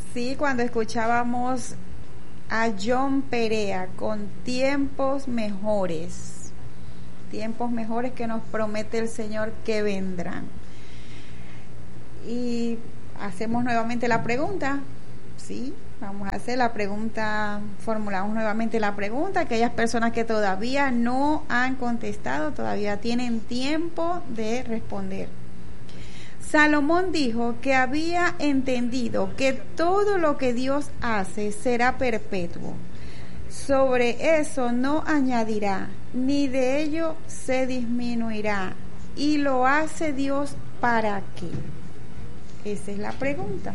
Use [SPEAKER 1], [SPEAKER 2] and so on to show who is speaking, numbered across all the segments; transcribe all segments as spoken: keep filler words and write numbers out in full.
[SPEAKER 1] Sí, cuando escuchábamos a John Perea con tiempos mejores, tiempos mejores que nos promete el Señor que vendrán. Y hacemos nuevamente la pregunta, sí, vamos a hacer la pregunta, formulamos nuevamente la pregunta, aquellas personas que todavía no han contestado, todavía tienen tiempo de responder. Salomón dijo que había entendido que todo lo que Dios hace será perpetuo. Sobre eso no añadirá, ni de ello se disminuirá. ¿Y lo hace Dios para qué? Esa es la pregunta.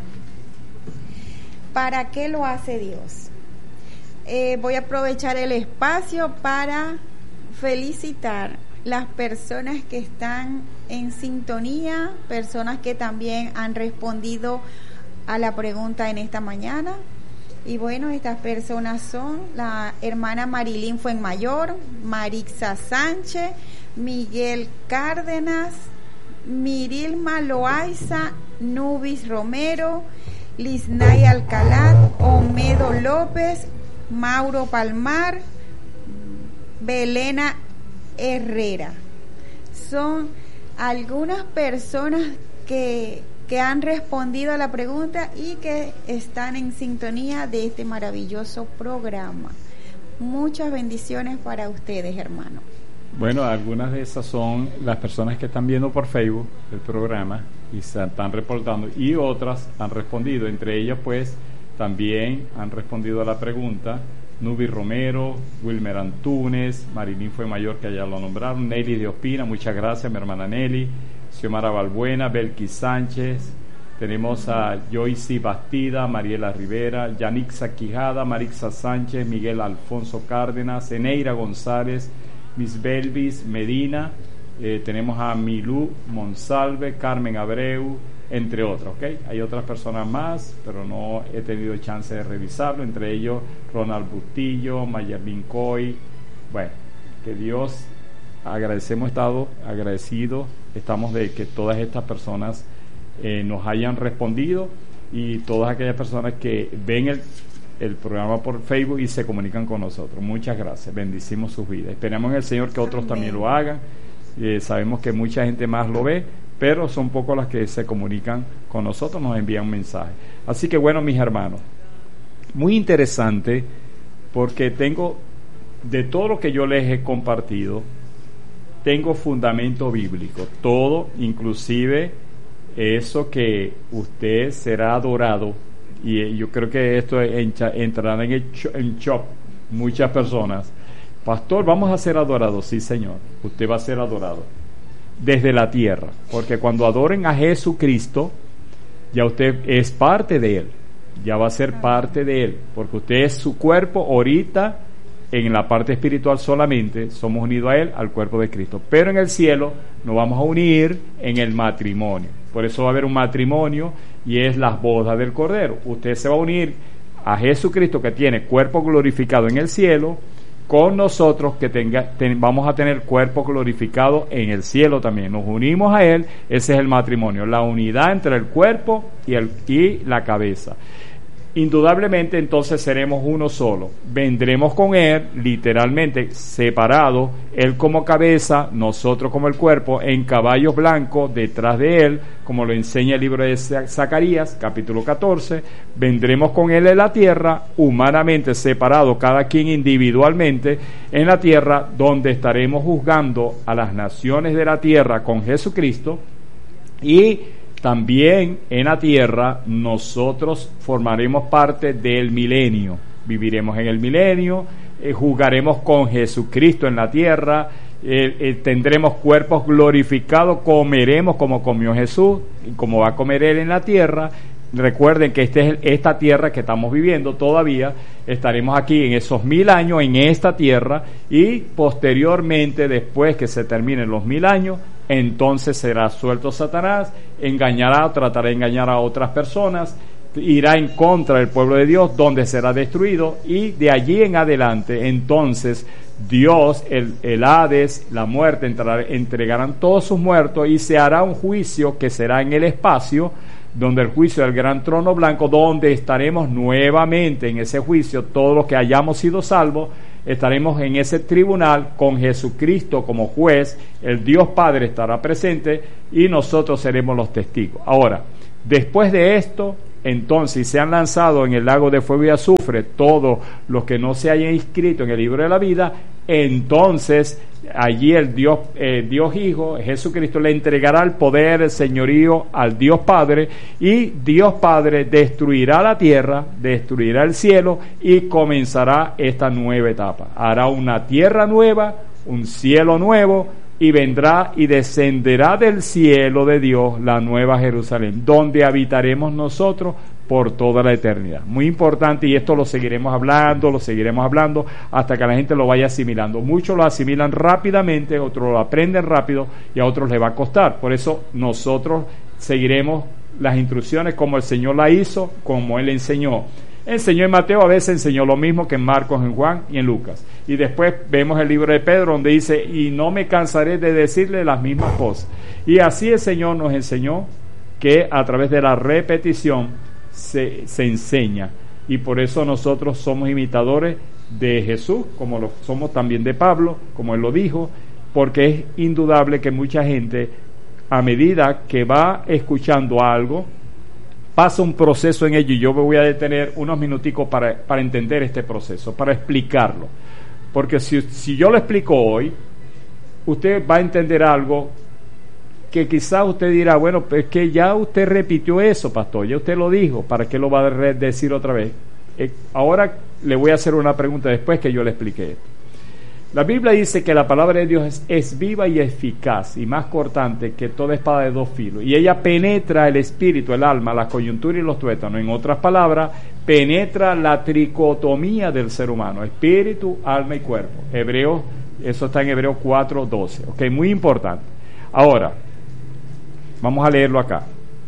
[SPEAKER 1] ¿Para qué lo hace Dios? Eh, voy a aprovechar el espacio para felicitar las personas que están en sintonía, personas que también han respondido a la pregunta en esta mañana. Y bueno, estas personas son la hermana Marilyn Fuenmayor, Marixa Sánchez, Miguel Cárdenas, Mirilma Loaiza, Nubis Romero, Lisnay Alcalá, Omedo López, Mauro Palmar, Belena Herrera. Son algunas personas que, que han respondido a la pregunta y que están en sintonía de este maravilloso programa. Muchas bendiciones para ustedes, hermanos.
[SPEAKER 2] Bueno, algunas de esas son las personas que están viendo por Facebook el programa y se están reportando, y otras han respondido. Entre ellas, pues, también han respondido a la pregunta Nubi Romero, Wilmer Antunes, Marilyn Fuenmayor, que ya lo nombraron, Nelly de Ospina, muchas gracias, mi hermana Nelly, Xiomara Balbuena, Belkis Sánchez, tenemos a Joyce Bastida, Mariela Rivera, Yanixa Quijada, Marixa Sánchez, Miguel Alfonso Cárdenas, Eneira González, Miss Belvis Medina, eh, tenemos a Milú Monsalve, Carmen Abreu, entre otros, ¿ok? Hay otras personas más, pero no he tenido chance de revisarlo, entre ellos Ronald Bustillo, Mayerlin Coy. Bueno, que Dios, agradecemos, estado agradecidos, estamos de que todas estas personas eh, nos hayan respondido, y todas aquellas personas que ven el, el programa por Facebook y se comunican con nosotros. Muchas gracias, bendicimos sus vidas. Esperamos en el Señor que otros Amén. También lo hagan. Eh, sabemos que mucha gente más lo ve, pero son pocos las que se comunican con nosotros, nos envían un mensaje. Así que bueno, mis hermanos, muy interesante, porque tengo, de todo lo que yo les he compartido, tengo fundamento bíblico, todo, inclusive eso que usted será adorado, y yo creo que esto entrará en el en shock muchas personas. Pastor, vamos a ser adorados. Sí, Señor, usted va a ser adorado desde la tierra, porque cuando adoren a Jesucristo, ya usted es parte de Él, ya va a ser parte de Él, porque usted es su cuerpo. Ahorita, en la parte espiritual solamente, somos unidos a Él, al cuerpo de Cristo, pero en el cielo nos vamos a unir en el matrimonio. Por eso va a haber un matrimonio, y es las bodas del Cordero. Usted se va a unir a Jesucristo, que tiene cuerpo glorificado en el cielo, con nosotros, que tenga, ten, vamos a tener cuerpo glorificado en el cielo también. Nos unimos a Él. Ese es el matrimonio, la unidad entre el cuerpo y, el, y la cabeza. Indudablemente, entonces seremos uno solo. Vendremos con Él, literalmente separados, Él como cabeza, nosotros como el cuerpo, en caballos blancos detrás de Él, como lo enseña el libro de Zacarías, capítulo catorce. Vendremos con Él en la tierra, humanamente separados, cada quien individualmente en la tierra, donde estaremos juzgando a las naciones de la tierra con Jesucristo. Y también en la tierra nosotros formaremos parte del milenio, viviremos en el milenio, eh, jugaremos con Jesucristo en la tierra, eh, eh, tendremos cuerpos glorificados, comeremos como comió Jesús y como va a comer Él en la tierra. Recuerden que este es esta tierra que estamos viviendo todavía, estaremos aquí en esos mil años en esta tierra, y posteriormente, después que se terminen los mil años, entonces será suelto Satanás, engañará, tratará de engañar a otras personas, irá en contra del pueblo de Dios, donde será destruido, y de allí en adelante, entonces Dios, el, el Hades, la muerte, entrar, entregarán todos sus muertos, y se hará un juicio que será en el espacio, donde el juicio del gran trono blanco, donde estaremos nuevamente en ese juicio, todos los que hayamos sido salvos, estaremos en ese tribunal con Jesucristo como juez, el Dios Padre estará presente y nosotros seremos los testigos. Ahora, después de esto, entonces se han lanzado en el lago de fuego y azufre todos los que no se hayan inscrito en el libro de la vida, entonces allí el Dios, eh, Dios Hijo, Jesucristo, le entregará el poder, el señorío al Dios Padre, y Dios Padre destruirá la tierra, destruirá el cielo y comenzará esta nueva etapa. Hará una tierra nueva, un cielo nuevo, y vendrá y descenderá del cielo de Dios la nueva Jerusalén, donde habitaremos nosotros por toda la eternidad. Muy importante, y esto lo seguiremos hablando, lo seguiremos hablando hasta que la gente lo vaya asimilando. Muchos lo asimilan rápidamente, otros lo aprenden rápido y a otros les va a costar. Por eso nosotros seguiremos las instrucciones como el Señor la hizo, como Él enseñó. Enseñó en Mateo, a veces enseñó lo mismo que en Marcos, en Juan y en Lucas. Y después vemos el libro de Pedro donde dice, y no me cansaré de decirle las mismas cosas. Y así el Señor nos enseñó que a través de la repetición se, se enseña. Y por eso nosotros somos imitadores de Jesús, como lo somos también de Pablo, como él lo dijo, porque es indudable que mucha gente, a medida que va escuchando algo, pasa un proceso en ello, y yo me voy a detener unos minuticos para, para entender este proceso, para explicarlo. Porque si, si yo lo explico hoy, usted va a entender algo que quizás usted dirá, bueno, es que ya usted repitió eso, pastor, ya usted lo dijo, ¿para qué lo va a decir otra vez? Eh, ahora le voy a hacer una pregunta después que yo le explique esto. La Biblia dice que la palabra de Dios es, es viva y eficaz y más cortante que toda espada de dos filos, y ella penetra el espíritu, el alma, la coyuntura y los tuétanos. En otras palabras, penetra la tricotomía del ser humano, espíritu, alma y cuerpo. Hebreos, eso está en Hebreos cuatro doce. Ok, muy importante. Ahora, vamos a leerlo acá.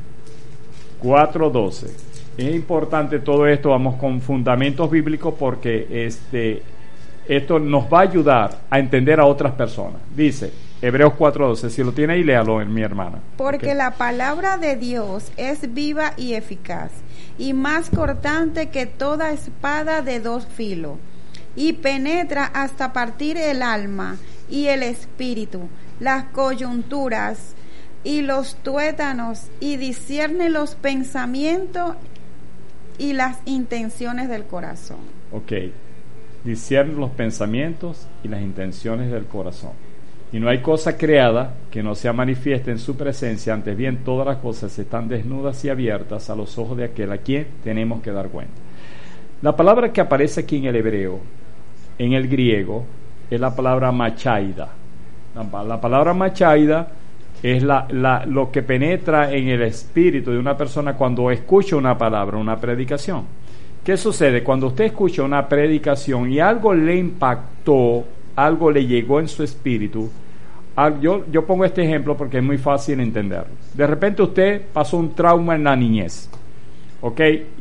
[SPEAKER 2] cuatro doce. Es importante todo esto, vamos con fundamentos bíblicos porque este... esto nos va a ayudar a entender a otras personas. Dice Hebreos cuatro doce, si lo tiene ahí, léalo, mi hermana.
[SPEAKER 1] Porque okay. La palabra de Dios es viva y eficaz, y más cortante que toda espada de dos filos, y penetra hasta partir el alma y el espíritu, las coyunturas y los tuétanos, y discierne los pensamientos y las intenciones del corazón.
[SPEAKER 2] Ok. Discierne los pensamientos y las intenciones del corazón. Y no hay cosa creada que no sea manifiesta en su presencia, antes bien todas las cosas están desnudas y abiertas a los ojos de aquel a quien tenemos que dar cuenta. La palabra que aparece aquí en el hebreo, en el griego, es la palabra machaida. La, la palabra machaida es la, la, lo que penetra en el espíritu de una persona cuando escucha una palabra, una predicación. ¿Qué sucede? Cuando usted escucha una predicación y algo le impactó, algo le llegó en su espíritu, yo, yo pongo este ejemplo porque es muy fácil entenderlo. De repente usted pasó un trauma en la niñez, ¿ok?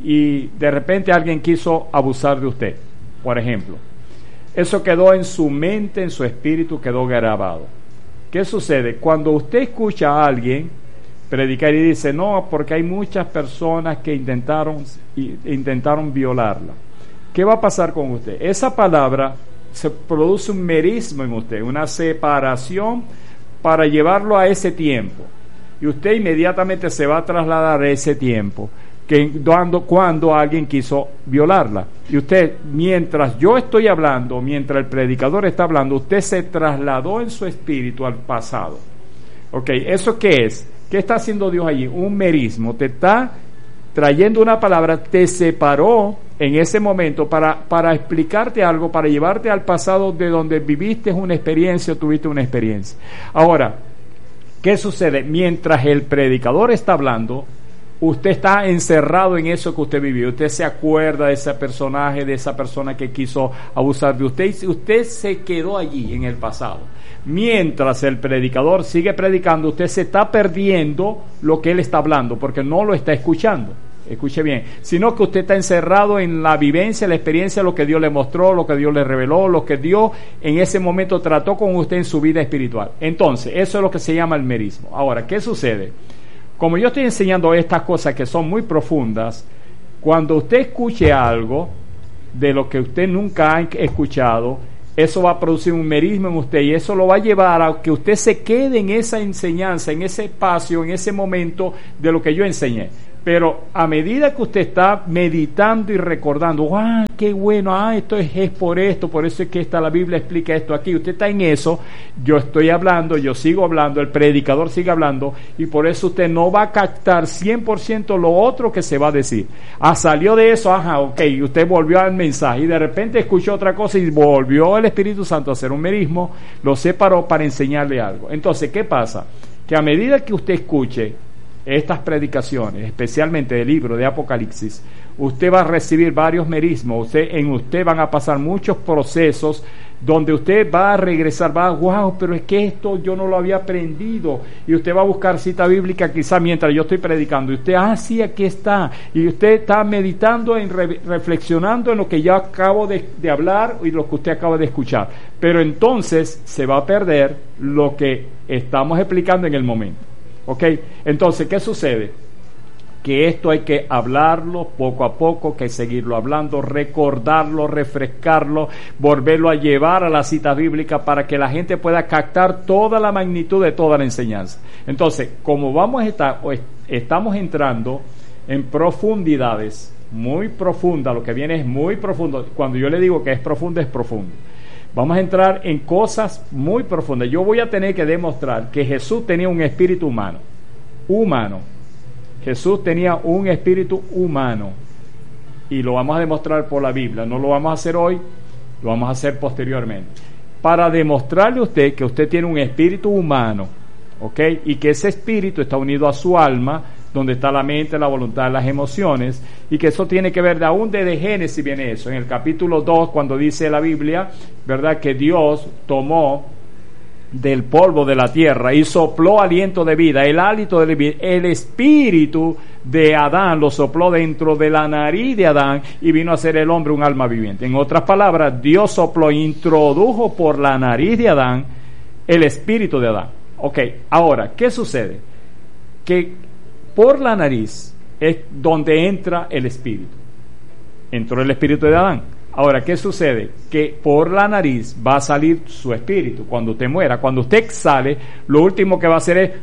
[SPEAKER 2] Y de repente alguien quiso abusar de usted, por ejemplo. Eso quedó en su mente, en su espíritu, quedó grabado. ¿Qué sucede? Cuando usted escucha a alguien predicar y dice, no, porque hay muchas personas que intentaron, intentaron violarla, ¿qué va a pasar con usted? Esa palabra se produce un merismo en usted, una separación para llevarlo a ese tiempo, y usted inmediatamente se va a trasladar a ese tiempo que cuando, cuando alguien quiso violarla, y usted, mientras yo estoy hablando, mientras el predicador está hablando, usted se trasladó en su espíritu al pasado. Ok, ¿eso qué es? ¿Qué está haciendo Dios allí? Un merismo. Te está trayendo una palabra, te separó en ese momento para, para explicarte algo, para llevarte al pasado de donde viviste una experiencia o tuviste una experiencia. Ahora, ¿qué sucede? Mientras el predicador está hablando, usted está encerrado en eso que usted vivió. Usted se acuerda de ese personaje, de esa persona que quiso abusar de usted, y usted se quedó allí en el pasado. Mientras el predicador sigue predicando, usted se está perdiendo lo que él está hablando, porque no lo está escuchando. Escuche bien, sino que usted está encerrado en la vivencia, la experiencia, lo que Dios le mostró, lo que Dios le reveló, lo que Dios en ese momento trató con usted en su vida espiritual. Entonces, eso es lo que se llama el merismo. Ahora, ¿qué sucede? como yo estoy enseñando estas cosas que son muy profundas, cuando usted escuche algo de lo que usted nunca ha escuchado, eso va a producir un merismo en usted y eso lo va a llevar a que usted se quede en esa enseñanza, en ese espacio, en ese momento de lo que yo enseñé. Pero a medida que usted está meditando y recordando, ¡ah, qué bueno! Ah, esto es, es por esto, por eso es que esta, la Biblia explica esto aquí. Usted está en eso, yo estoy hablando, yo sigo hablando, el predicador sigue hablando, y por eso usted no va a captar cien por ciento lo otro que se va a decir. Ah, salió de eso, ajá, ok, y usted volvió al mensaje, y de repente escuchó otra cosa, y volvió el Espíritu Santo a hacer un merismo, lo separó para enseñarle algo. Entonces, ¿qué pasa? Que a medida que usted escuche estas predicaciones, especialmente del libro de Apocalipsis, usted va a recibir varios merismos, usted, en usted van a pasar muchos procesos donde usted va a regresar, va a, wow, pero es que esto yo no lo había aprendido, y usted va a buscar cita bíblica quizá mientras yo estoy predicando, y usted, ah, sí, aquí está, y usted está meditando, en re, reflexionando en lo que yo acabo de, de hablar y lo que usted acaba de escuchar, pero entonces se va a perder lo que estamos explicando en el momento. ¿Ok? Entonces, ¿qué sucede? Que esto hay que hablarlo poco a poco, que seguirlo hablando, recordarlo, refrescarlo, volverlo a llevar a la cita bíblica para que la gente pueda captar toda la magnitud de toda la enseñanza. Entonces, como vamos a estar, estamos entrando en profundidades muy profundas, lo que viene es muy profundo. Cuando yo le digo que es profundo, es profundo. Vamos a entrar en cosas muy profundas. Yo voy a tener que demostrar que Jesús tenía un espíritu humano. Humano. Jesús tenía un espíritu humano. Y lo vamos a demostrar por la Biblia. No lo vamos a hacer hoy, lo vamos a hacer posteriormente. Para demostrarle a usted que usted tiene un espíritu humano, ¿ok? Y que ese espíritu está unido a su alma, donde está la mente, la voluntad, las emociones, y que eso tiene que ver, de aún desde Génesis viene eso, en el capítulo dos, cuando dice la Biblia, ¿verdad?, que Dios tomó del polvo de la tierra y sopló aliento de vida, el hálito de vida, el espíritu de Adán lo sopló dentro de la nariz de Adán y vino a ser el hombre un alma viviente. En otras palabras, Dios sopló, introdujo por la nariz de Adán el espíritu de Adán. Ok, ahora, ¿qué sucede? Que por la nariz es donde entra el espíritu. Entró el espíritu de Adán. Ahora, ¿qué sucede? Que por la nariz va a salir su espíritu. Cuando usted muera, cuando usted exhale, lo último que va a hacer es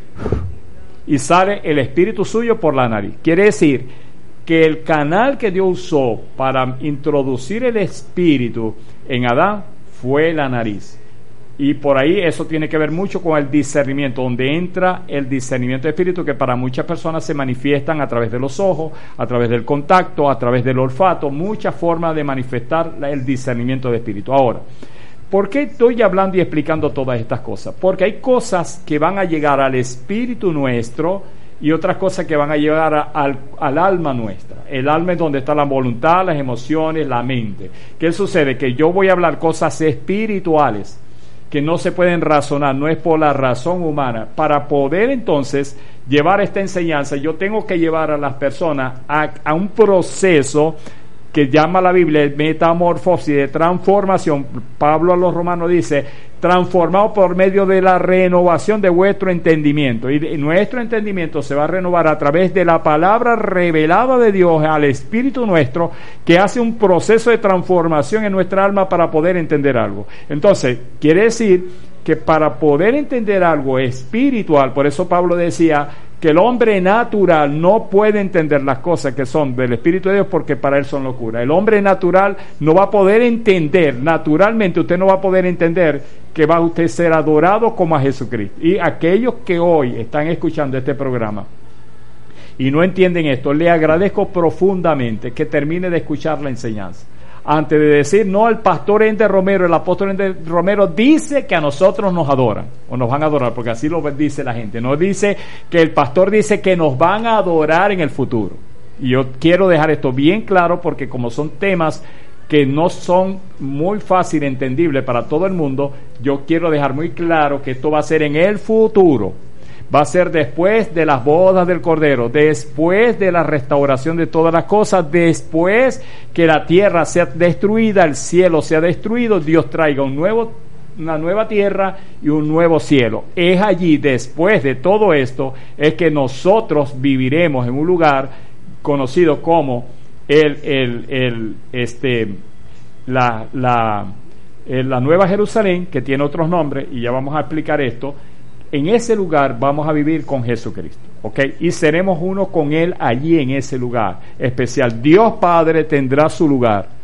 [SPEAKER 2] y sale el espíritu suyo por la nariz. Quiere decir que el canal que Dios usó para introducir el espíritu en Adán fue la nariz. Y por ahí eso tiene que ver mucho con el discernimiento, donde entra el discernimiento de espíritu, que para muchas personas se manifiestan a través de los ojos, a través del contacto, a través del olfato, muchas formas de manifestar el discernimiento de espíritu. Ahora, ¿por qué estoy hablando y explicando todas estas cosas? Porque hay cosas que van a llegar al espíritu nuestro y otras cosas que van a llegar a, al, al alma nuestra. El alma es donde está la voluntad, las emociones, la mente. ¿Qué sucede? Que yo voy a hablar cosas espirituales que no se pueden razonar, no es por la razón humana. Para poder entonces llevar esta enseñanza, yo tengo que llevar a las personas a, a un proceso que llama la Biblia el metamorfosis, de transformación. Pablo a los romanos dice, transformado por medio de la renovación de vuestro entendimiento. Y de, nuestro entendimiento se va a renovar a través de la palabra revelada de Dios al espíritu nuestro, que hace un proceso de transformación en nuestra alma para poder entender algo. Entonces, quiere decir que para poder entender algo espiritual, por eso Pablo decía que el hombre natural no puede entender las cosas que son del Espíritu de Dios, porque para él son locura. El hombre natural no va a poder entender, naturalmente usted no va a poder entender que va a usted ser adorado como a Jesucristo. Y aquellos que hoy están escuchando este programa y no entienden esto, le agradezco profundamente que termine de escuchar la enseñanza. Antes de decir, no, el pastor Ender Romero, el apóstol Ender Romero dice que a nosotros nos adoran, o nos van a adorar, porque así lo dice la gente. No dice que el pastor dice que nos van a adorar en el futuro. Y yo quiero dejar esto bien claro, porque como son temas que no son muy fácil entendibles para todo el mundo, yo quiero dejar muy claro que esto va a ser en el futuro. Va a ser después de las bodas del Cordero, después de la restauración de todas las cosas, después que la tierra sea destruida, el cielo sea destruido, Dios traiga un nuevo una nueva tierra y un nuevo cielo. Es allí, después de todo esto, es que nosotros viviremos en un lugar conocido como el, el, el, este, la, la, la Nueva Jerusalén, que tiene otros nombres, y ya vamos a explicar esto. En ese lugar vamos a vivir con Jesucristo, ¿ok? Y seremos uno con Él allí en ese lugar especial. Dios Padre tendrá su lugar